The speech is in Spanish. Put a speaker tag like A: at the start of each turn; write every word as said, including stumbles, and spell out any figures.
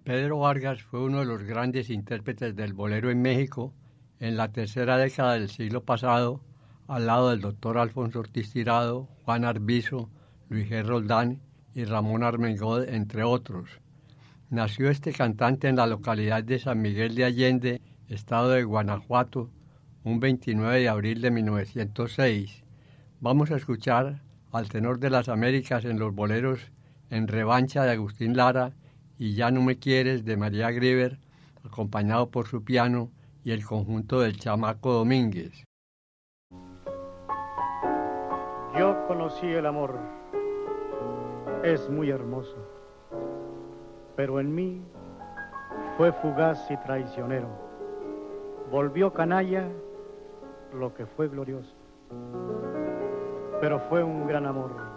A: Pedro Vargas fue uno de los grandes intérpretes del bolero en México en la tercera década del siglo pasado, al lado del doctor Alfonso Ortiz Tirado, Juan Arvizo, Luis G. Roldán y Ramón Armengol, entre otros. Nació este cantante en la localidad de San Miguel de Allende, estado de Guanajuato, un veintinueve de abril de mil novecientos seis. Vamos a escuchar al tenor de las Américas en los boleros En Revancha de Agustín Lara y Ya no me quieres de María Grieber, acompañado por su piano y el conjunto del Chamaco Domínguez.
B: Yo conocí el amor, es muy hermoso, pero en mí fue fugaz y traicionero. Volvió canalla lo que fue glorioso, pero fue un gran amor.